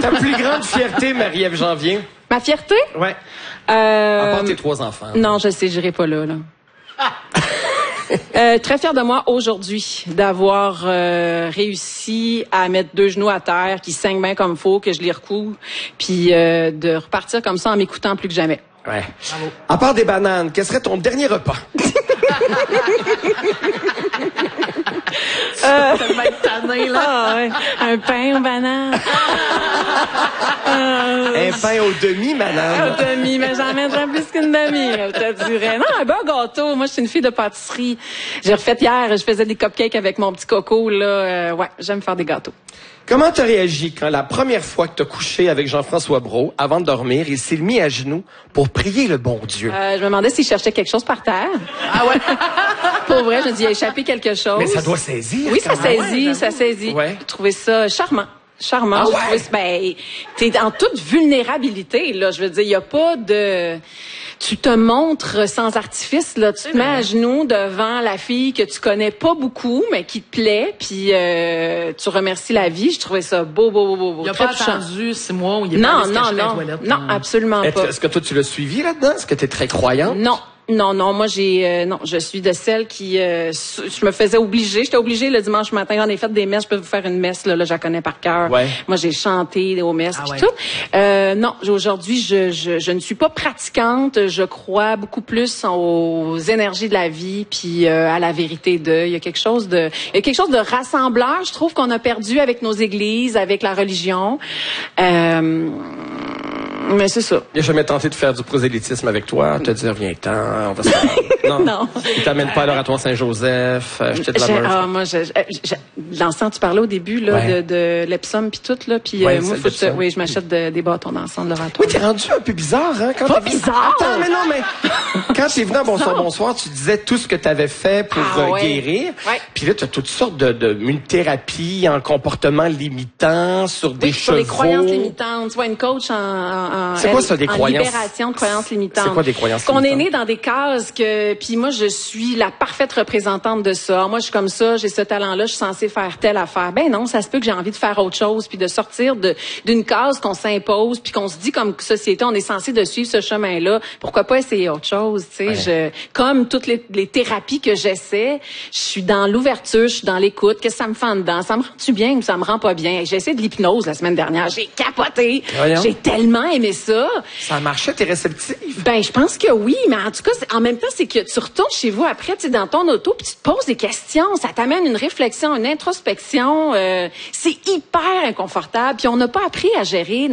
Ta plus grande fierté, Marie-Ève Janvier? Ma fierté? Ouais. À part tes 3 enfants. Non, je sais, j'irai pas là. Très fière de moi aujourd'hui d'avoir réussi à mettre 2 genoux à terre, qui saignent bien comme faut, que je les recoue, puis de repartir comme ça en m'écoutant plus que jamais. Ouais. Bravo. À part des bananes, quel serait ton dernier repas? Tanné, là. Ah, ouais. Un pain aux bananes. Un pain au demi-banane. Au demi, mais j'en mettrais plus qu'une demi, je te dirais. Non, un bon gâteau. Moi, je suis une fille de pâtisserie. J'ai refait hier, je faisais des cupcakes avec mon petit coco, là. Ouais, j'aime faire des gâteaux. Comment t'as réagi quand la première fois que t'as couché avec Jean-François Brault, avant de dormir, il s'est mis à genoux pour prier le bon Dieu? Je me demandais s'il cherchait quelque chose par terre. Ah ouais? Pour vrai, je me dis, il a échappé quelque chose. Mais ça doit saisir. Oui, ça saisit, ça saisit. Ouais. J'ai trouvé ça charmant. Charmant. Ah ouais? Ben, t'es en toute vulnérabilité, là. Je veux dire, il y a pas de... Tu te montres sans artifice, là. Tu te mets à genoux devant la fille que tu connais pas beaucoup, mais qui te plaît, puis tu remercies la vie. Je trouvais ça beau. Il a pas attendu 6 mois où il est pas allé se cacher dans les toilettes. Non, absolument pas. Est-ce que toi, tu l'as suivi là-dedans? Est-ce que t'es très croyante? Non, moi je suis de celles qui je me faisais obliger, j'étais obligée le dimanche matin, j'en ai fait des messes, je peux vous faire une messe là, je la connais par cœur. Ouais. Moi j'ai chanté aux messes puis tout. Non, aujourd'hui je ne suis pas pratiquante, je crois beaucoup plus aux énergies de la vie puis à la vérité il y a quelque chose de rassembleur, je trouve qu'on a perdu avec nos églises, avec la religion. Mais c'est ça. Il a jamais tenté de faire du prosélytisme avec toi, te dire viens-t'en, on va se Non. Il t'amène pas à l'oratoire Saint-Joseph, jeter de la beurre. Moi, l'encens, tu parlais au début là de l'Epsom puis tout là, puis moi je m'achète des bâtons d'encens de l'oratoire. Oui, t'es rendu un peu bizarre, hein? Pas bizarre. Attends, mais non, mais quand t'es venu à Bonsoir, tu disais tout ce que t'avais fait pour guérir. Ouais. Puis là, t'as toutes sortes de une thérapie en comportement limitant sur des chevaux. Sur des croyances limitantes. Tu vois, une coach c'est quoi ça, des croyances? Libération de croyances limitantes. C'est quoi des croyances limitantes? Qu'on est né dans des cases puis moi, je suis la parfaite représentante de ça. Moi, je suis comme ça, j'ai ce talent-là, je suis censée faire telle affaire. Ben non, ça se peut que j'ai envie de faire autre chose, puis de sortir d'une case qu'on s'impose, puis qu'on se dit comme société, on est censé de suivre ce chemin-là. Pourquoi pas essayer autre chose, tu sais? Comme toutes les thérapies que j'essaie, je suis dans l'ouverture, je suis dans l'écoute. Qu'est-ce que ça me fait en dedans? Ça me rend-tu bien ou ça me rend pas bien? J'ai essayé de l'hypnose la semaine dernière. J'ai capoté. Voyons. J'ai tellement aimé ça. Ça marchait, t'es réceptive? Ben, je pense que oui, mais en tout cas, en même temps, c'est que tu retournes chez vous après, tu sais, dans ton auto, puis tu te poses des questions. Ça t'amène une réflexion, une introspection. C'est hyper inconfortable. Puis on n'a pas appris à gérer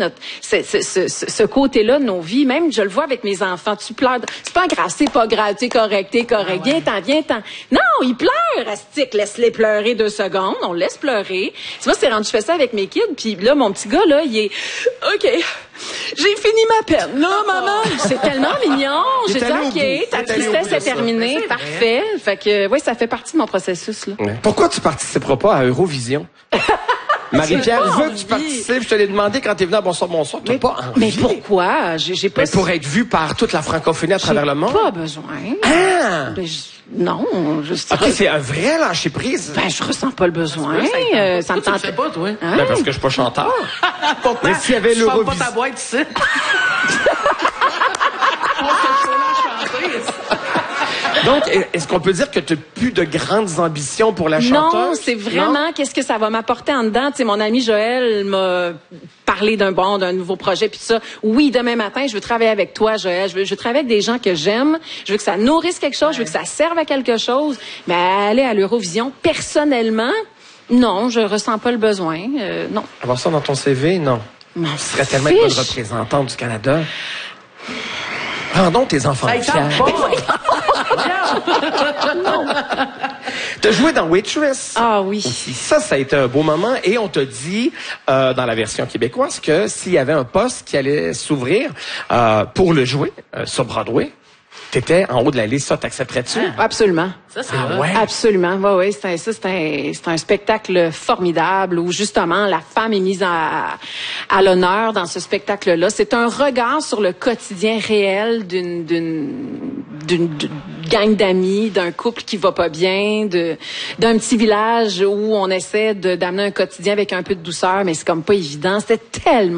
ce côté-là de nos vies. Même, je le vois avec mes enfants. Tu pleures. C'est pas grave, c'est pas grave. T'es correct. Viens-t'en. Non, ils pleurent, Astic. Laisse-les pleurer 2 secondes. On laisse pleurer. Tu vois, c'est rendu, je fais ça avec mes kids. Puis là, mon petit gars, là, il est... OK. J'ai fini ma peine. Là, maman, c'est tellement mignon. J'ai dit, OK, ta tristesse est terminée. Parfait. Fait que, oui, ça fait partie de mon processus, là. Ouais. Pourquoi tu participeras pas à Eurovision? Marie-Pierre veut que tu participes. Je te l'ai demandé quand t'es venu à Bonsoir. T'as pas envie. Mais pourquoi? J'ai pas... Mais pour être vu par toute la francophonie à travers le monde. Pas besoin. Ah! Non, OK, c'est un vrai lâcher-prise. Ben, je ressens pas le besoin. Ça me tente. Tu le fais pas, toi? Hein? Ben, parce que je suis pas chanteur. Pourtant, mais s'il y avait l'Eurovision... pas ta boîte ici. Donc, est-ce qu'on peut dire que tu n'as plus de grandes ambitions pour la chanteuse? Non, c'est vraiment qu'est-ce que ça va m'apporter en dedans. Tu sais, mon ami Joël m'a parlé d'un nouveau projet puis tout ça. Oui, demain matin, je veux travailler avec toi, Joël. Je veux travailler avec des gens que j'aime. Je veux que ça nourrisse quelque chose. Je veux que ça serve à quelque chose. Mais aller à l'Eurovision, personnellement, non, je ressens pas le besoin. Non. Avoir ça dans ton CV, non. Tu serais tellement une bonne représentante du Canada. Rendons tes enfants fiers. T'as joué dans Waitress. Ah oui. Aussi. Ça a été un beau moment. Et on t'a dit, dans la version québécoise, que s'il y avait un poste qui allait s'ouvrir pour le jouer sur Broadway, t'étais en haut de la liste. Ça, t'accepterais-tu? Absolument. Ça, c'est ouais. Absolument. Ouais, c'est un spectacle formidable où justement la femme est mise à l'honneur dans ce spectacle-là. C'est un regard sur le quotidien réel d'une gang d'amis, d'un couple qui va pas bien, d'un petit village où on essaie d'amener un quotidien avec un peu de douceur, mais c'est comme pas évident. C'était tellement